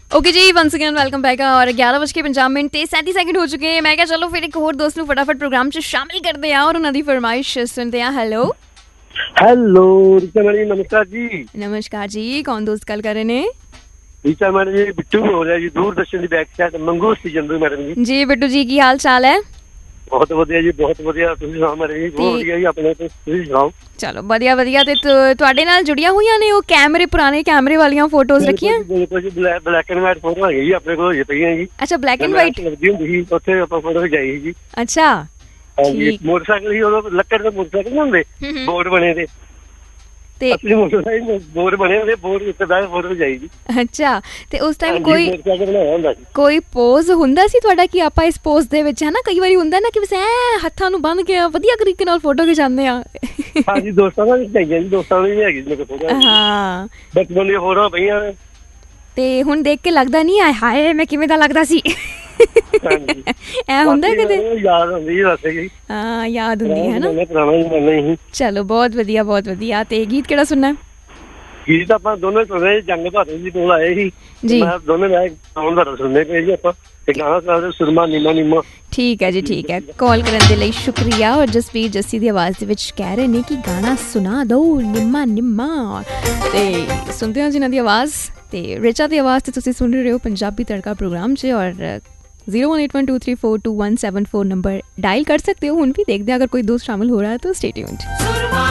Okay जी, once again welcome back. और 11:50 ਤੇ 37 ਹੋ ਚੁੱਕੇ हैं। मैं क्या चलो फिर एक होर दोस्त ਨੂੰ फटाफट प्रोग्राम 'ਚ शामिल करते हैं और ਉਹਨਾਂ ਦੀ फरमाइश सुनते हैं। हेलो रीचा मैडम जी, नमस्कार जी। नमस्कार जी, कौन दोस्त गल कर रहे ने? रीचा मैडम जी, बिट्टू बोल रहा जी, दूरदर्शन की बैक साइड मंगू सी जंदू मैडम जी। जी बिट्टू जी, की हाल चाल है? बहुत वधिया जी, बहुत वधिया। तुसीं सुणाओ मैडम जी? बहुत वधिया जी, अपने तुसीं सुणाओ? चलो वधिया वधिया। ते ਤੁਹਾਡੇ ਨਾਲ ਜੁੜੀਆਂ ਹੋਈਆਂ ਨੇ ਉਹ ਕੈਮਰੇ, ਪੁਰਾਣੇ ਕੈਮਰੇ ਵਾਲੀਆਂ ਫੋਟੋਜ਼ ਰੱਖੀਆਂ? ਬਿਲਕੁਲ ਜੀ, ਬਲੈਕ ਐਂਡ ਵਾਈਟ ਫੋਟੋ ਹੈਗੀ ਜੀ ਆਪਣੇ ਕੋਲ, ਹੋਈ ਪਈਆਂ ਜੀ। ਅੱਛਾ, ਬਲੈਕ ਐਂਡ ਵਾਈਟ ਲੱਗਦੀ ਹੁੰਦੀ ਸੀ ਉੱਥੇ, ਆਪਾਂ ਫੋਟੋ ਖਿਚਾਈ ਸੀ ਜੀ। ਅੱਛਾ ਠੀਕ। ਮੋਟਰਸਾਈਕਲ ਸੀ ਉਦੋਂ, ਲੱਕੜ ਦੇ ਮੋਟਰਸਾਈਕਲ ਨਹੀਂ ਹੁੰਦੇ, ਬੋਰਡ ਬਣੇ ਤੇ ਤੇ ਅਸਲੀ ਮੋਟਰਸਾਈਕਲ ਬੋਰਡ ਬਣੇ ਹੁੰਦੇ, ਬੋਰਡ ਉੱਤੇ ਬੈਠ ਫੋਟੋ ਖਿਚਾਈ ਜੀ। ਅੱਛਾ, ਤੇ ਉਸ ਟਾਈਮ ਕੋਈ ਕੋਈ ਪੋਜ਼ ਹੁੰਦਾ ਸੀ ਤੁਹਾਡਾ ਕਿ ਆਪਾਂ ਇਸ ਪੋਜ਼ ਦੇ ਵਿੱਚ, ਹੈ ਨਾ, ਕਈ ਵਾਰੀ ਹੁੰਦਾ ਨਾ ਕਿ ਬਸ ਐ ਹੱਥਾਂ ਨੂੰ ਬੰਨ੍ਹ ਕੇ ਵਧੀਆ ਤਰੀਕੇ ਨਾਲ ਫੋਟੋ ਖਿਚਾਉਂਦੇ ਆ? ਹਾਂਜੀ, ਦੋਸਤਾਂ ਨਾਲ ਖਿਚਾਈਆਂ ਜੀ, ਦੋਸਤਾਂ ਨਾਲ ਵੀ ਹੈਗੀ ਮੇਰੇ ਕੋਲ ਫੋਟੋ। ਹਾਂ, ਬਚਪਨ ਦੀਆਂ ਫੋਟੋਆਂ ਪਈਆਂ ਨੇ। ਤੇ ਹੁਣ ਦੇਖ ਕੇ ਲੱਗਦਾ ਨਹੀਂ ਆਏ ਹਾਏ ਮੈਂ ਕਿਵੇਂ ਦਾ ਲੱਗਦਾ ਸੀ? ਐ ਹੁੰਦਾ ਕਦੇ? ਯਾਦ ਹੁੰਦੀ ਵੈਸੇ ਜੀ। ਹਾਂ, ਯਾਦ ਹੁੰਦੀ ਹੈ ਨਾ। ਚਲੋ ਬਹੁਤ ਵਧੀਆ, ਬਹੁਤ ਵਧੀਆ। ਤੇ ਗੀਤ ਕਿਹੜਾ ਸੁਣਨਾ? ਗੀਤ ਆਪਾਂ ਦੋਨੋਂ ਸੁਣਦੇ, ਜੰਗ ਬਹਾਦਰ ਜੀ ਕੋਲ ਆਏ ਸੀ ਜੀ, ਮੈਂ ਦੋਨੋਂ ਮੈਂ ਸਾਉਣ ਦਾ ਸੁਣਨੇ ਪਏ ਜੀ ਆਪਾਂ, ਤੇ ਗਾਣਾ ਸੁਣਾਦੇ ਸੁਰਮਾ ਨੀਮਾ ਨੀਮਾ। ਠੀਕ ਹੈ ਜੀ, ਠੀਕ ਹੈ। ਕਾਲ ਕਰਨ ਦੇ ਲਈ ਸ਼ੁਕਰੀਆ। ਔਰ ਜਸਪੀਰ ਜੱਸੀ ਦੀ ਆਵਾਜ਼ ਦੇ ਵਿੱਚ ਕਹਿ ਰਹੇ ਨੇ ਕਿ ਗਾਣਾ ਸੁਣਾ ਦਿਓ ਨਿੰਮਾ ਨਿੰਮਾ, ਤੇ ਸੁਣਦੇ ਹਾਂ ਜਿਨ੍ਹਾਂ ਦੀ ਆਵਾਜ਼। ਤੇ ਰਿਚਾ ਦੀ ਆਵਾਜ਼ ਤੇ ਤੁਸੀਂ ਸੁਣ ਰਹੇ ਹੋ ਪੰਜਾਬੀ ਤੜਕਾ ਪ੍ਰੋਗਰਾਮ 'ਚ। ਔਰ 01812342174 नंबर डायल कर सकते हो। उन भी देखते हैं, अगर कोई दोस्त शामिल हो रहा है तो स्टे ट्यून्ड।